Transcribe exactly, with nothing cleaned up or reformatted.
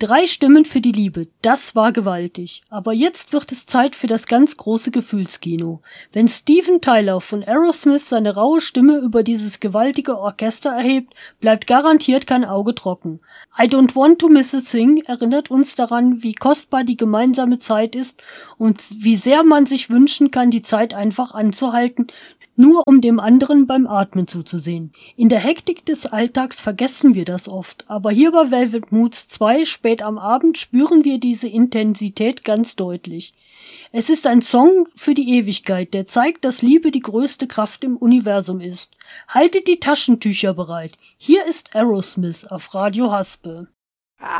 Drei Stimmen für die Liebe, das war gewaltig. Aber jetzt wird es Zeit für das ganz große Gefühlskino. Wenn Steven Tyler von Aerosmith seine raue Stimme über dieses gewaltige Orchester erhebt, bleibt garantiert kein Auge trocken. I Don't Want to Miss a Thing erinnert uns daran, wie kostbar die gemeinsame Zeit ist und wie sehr man sich wünschen kann, die Zeit einfach anzuhalten, nur um dem anderen beim Atmen zuzusehen. In der Hektik des Alltags vergessen wir das oft, aber hier bei Velvet Moods zwei spät am Abend spüren wir diese Intensität ganz deutlich. Es ist ein Song für die Ewigkeit, der zeigt, dass Liebe die größte Kraft im Universum ist. Haltet die Taschentücher bereit. Hier ist Aerosmith auf Radio Haspe.